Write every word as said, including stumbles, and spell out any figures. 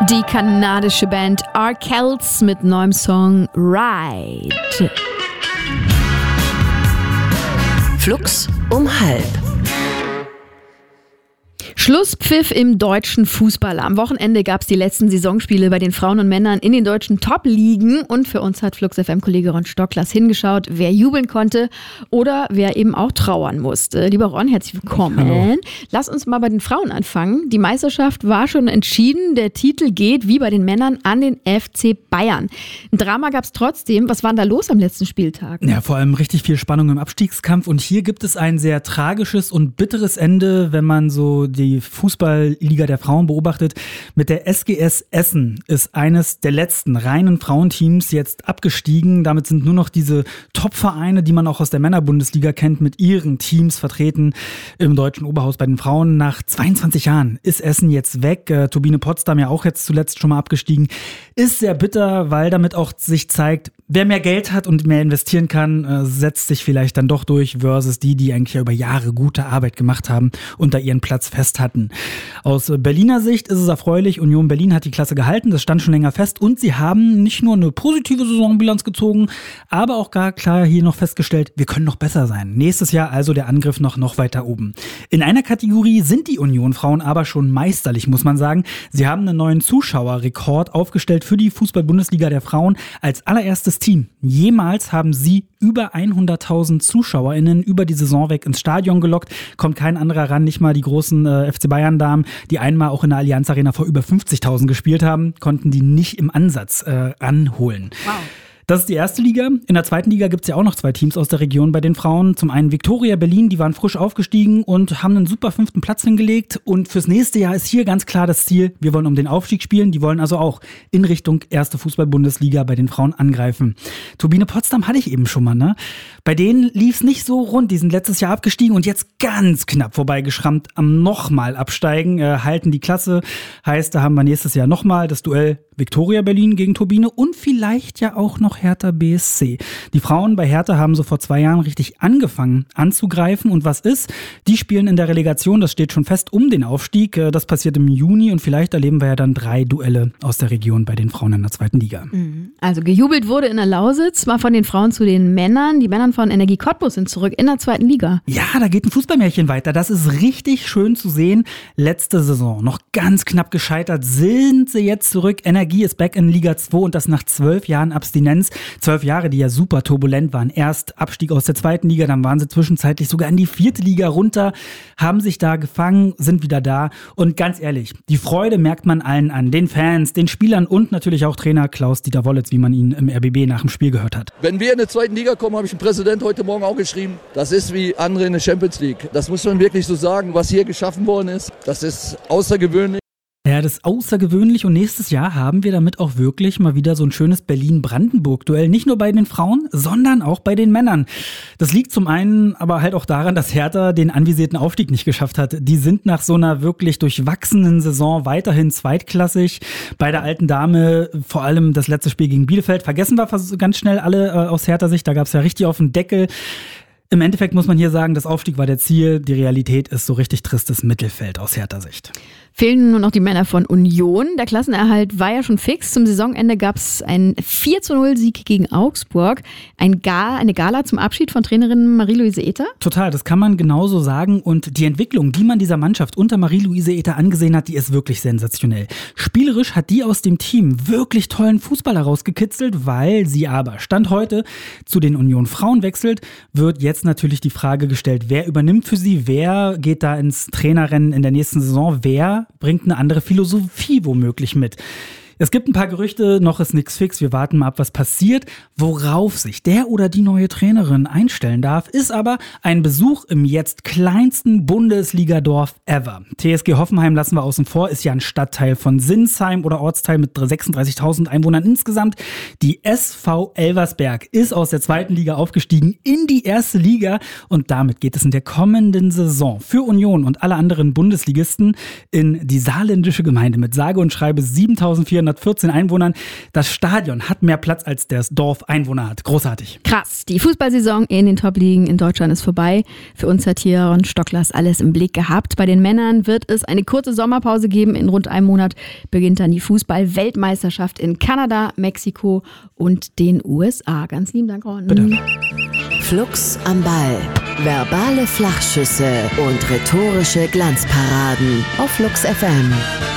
Die kanadische Band Arkells mit neuem Song Ride. Flux um halb. Schlusspfiff im deutschen Fußball. Am Wochenende gab es die letzten Saisonspiele bei den Frauen und Männern in den deutschen Top-Ligen. Und für uns hat Flux F M-Kollege Ron Stocklas hingeschaut, wer jubeln konnte oder wer eben auch trauern musste. Lieber Ron, herzlich willkommen. Hallo. Lass uns mal bei den Frauen anfangen. Die Meisterschaft war schon entschieden. Der Titel geht, wie bei den Männern, an den F C Bayern. Ein Drama gab es trotzdem. Was war denn da los am letzten Spieltag? Ja, vor allem richtig viel Spannung im Abstiegskampf. Und hier gibt es ein sehr tragisches und bitteres Ende, wenn man so die Fußballliga der Frauen beobachtet. Mit der S G S Essen ist eines der letzten reinen Frauenteams jetzt abgestiegen. Damit sind nur noch diese Top-Vereine, die man auch aus der Männerbundesliga kennt, mit ihren Teams vertreten im deutschen Oberhaus bei den Frauen. Nach zweiundzwanzig Jahren ist Essen jetzt weg. Äh, Turbine Potsdam ja auch jetzt zuletzt schon mal abgestiegen. Ist sehr bitter, weil damit auch sich zeigt, wer mehr Geld hat und mehr investieren kann, äh, setzt sich vielleicht dann doch durch versus die, die eigentlich ja über Jahre gute Arbeit gemacht haben und da ihren Platz fest hatten. Aus Berliner Sicht ist es erfreulich, Union Berlin hat die Klasse gehalten, das stand schon länger fest und sie haben nicht nur eine positive Saisonbilanz gezogen, aber auch gar klar hier noch festgestellt, wir können noch besser sein. Nächstes Jahr also der Angriff noch, noch weiter oben. In einer Kategorie sind die Union-Frauen aber schon meisterlich, muss man sagen. Sie haben einen neuen Zuschauerrekord aufgestellt für die Fußball-Bundesliga der Frauen. Als allererstes Team jemals haben sie über hunderttausend ZuschauerInnen über die Saison weg ins Stadion gelockt. Kommt kein anderer ran, nicht mal die großen äh, F C Bayern-Damen, die einmal auch in der Allianz Arena vor über fünfzigtausend gespielt haben, konnten die nicht im Ansatz äh, anholen. Wow. Das ist die erste Liga. In der zweiten Liga gibt es ja auch noch zwei Teams aus der Region bei den Frauen. Zum einen Viktoria Berlin, die waren frisch aufgestiegen und haben einen super fünften Platz hingelegt. Und fürs nächste Jahr ist hier ganz klar das Ziel, wir wollen um den Aufstieg spielen. Die wollen also auch in Richtung erste Fußball-Bundesliga bei den Frauen angreifen. Turbine Potsdam hatte ich eben schon mal, ne? Bei denen lief es nicht so rund. Die sind letztes Jahr abgestiegen und jetzt ganz knapp vorbeigeschrammt am nochmal absteigen, äh, halten die Klasse. Heißt, da haben wir nächstes Jahr nochmal das Duell Viktoria Berlin gegen Turbine und vielleicht ja auch noch Hertha B S C. Die Frauen bei Hertha haben so vor zwei Jahren richtig angefangen anzugreifen. Und was ist? Die spielen in der Relegation, das steht schon fest, um den Aufstieg. Das passiert im Juni und vielleicht erleben wir ja dann drei Duelle aus der Region bei den Frauen in der zweiten Liga. Also gejubelt wurde in der Lausitz, mal von den Frauen zu den Männern. Die Männer von Energie Cottbus sind zurück in der zweiten Liga. Ja, da geht ein Fußballmärchen weiter. Das ist richtig schön zu sehen. Letzte Saison noch ganz knapp gescheitert, sind sie jetzt zurück. Energie ist back in Liga zwei und das nach zwölf Jahren Abstinenz. Zwölf Jahre, die ja super turbulent waren. Erst Abstieg aus der zweiten Liga, dann waren sie zwischenzeitlich sogar in die vierte Liga runter, haben sich da gefangen, sind wieder da. Und ganz ehrlich, die Freude merkt man allen an. Den Fans, den Spielern und natürlich auch Trainer Klaus-Dieter Wollitz, wie man ihn im R B B nach dem Spiel gehört hat. Wenn wir in der zweiten Liga kommen, habe ich dem Präsident heute Morgen auch geschrieben, das ist wie andere in der Champions League. Das muss man wirklich so sagen, was hier geschaffen worden ist. Das ist außergewöhnlich. Ja, das ist außergewöhnlich und nächstes Jahr haben wir damit auch wirklich mal wieder so ein schönes Berlin-Brandenburg-Duell. Nicht nur bei den Frauen, sondern auch bei den Männern. Das liegt zum einen aber halt auch daran, dass Hertha den anvisierten Aufstieg nicht geschafft hat. Die sind nach so einer wirklich durchwachsenen Saison weiterhin zweitklassig. Bei der alten Dame vor allem das letzte Spiel gegen Bielefeld. Vergessen wir ganz schnell alle äh, aus Hertha-Sicht, da gab es ja richtig auf den Deckel. Im Endeffekt muss man hier sagen, das Aufstieg war der Ziel. Die Realität ist so richtig tristes Mittelfeld aus Hertha-Sicht. Fehlen nur noch die Männer von Union. Der Klassenerhalt war ja schon fix. Zum Saisonende gab es einen vier zu null Sieg gegen Augsburg. Ein Ga- eine Gala zum Abschied von Trainerin Marie-Louise Ether? Total, das kann man genauso sagen. Und die Entwicklung, die man dieser Mannschaft unter Marie-Louise Ether angesehen hat, die ist wirklich sensationell. Spielerisch hat die aus dem Team wirklich tollen Fußball herausgekitzelt, weil sie aber Stand heute zu den Union Frauen wechselt, wird jetzt natürlich die Frage gestellt, wer übernimmt für sie, wer geht da ins Trainerrennen in der nächsten Saison, wer bringt eine andere Philosophie womöglich mit. Es gibt ein paar Gerüchte, noch ist nichts fix, wir warten mal ab, was passiert. Worauf sich der oder die neue Trainerin einstellen darf, ist aber ein Besuch im jetzt kleinsten Bundesligadorf ever. T S G Hoffenheim lassen wir außen vor, ist ja ein Stadtteil von Sinsheim oder Ortsteil mit sechsunddreißigtausend Einwohnern insgesamt. Die S V Elversberg ist aus der zweiten Liga aufgestiegen in die erste Liga und damit geht es in der kommenden Saison für Union und alle anderen Bundesligisten in die saarländische Gemeinde mit sage und schreibe siebentausendvierhundert hundertvierzehn Einwohnern. Das Stadion hat mehr Platz, als das Dorf Einwohner hat. Großartig. Krass. Die Fußballsaison in den Top-Ligen in Deutschland ist vorbei. Für uns hat hier Ron Stocklers alles im Blick gehabt. Bei den Männern wird es eine kurze Sommerpause geben. In rund einem Monat beginnt dann die Fußball-Weltmeisterschaft in Kanada, Mexiko und den U S A. Ganz lieben Dank, Ron. Bitte. Flux am Ball. Verbale Flachschüsse und rhetorische Glanzparaden auf Flux F M.